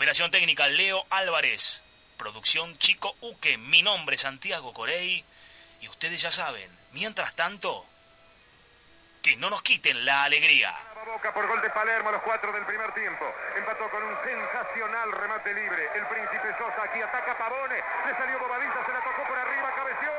Operación técnica Leo Álvarez. Producción Chico Uque. Mi nombre es Santiago Corey. Y ustedes ya saben, mientras tanto, que no nos quiten la alegría. Boca por gol de Palermo a los 4 del primer tiempo. Empató con un sensacional remate libre. El Príncipe Sosa aquí ataca Pavone. Le salió Bobadilla, se la tocó por arriba, cabeció.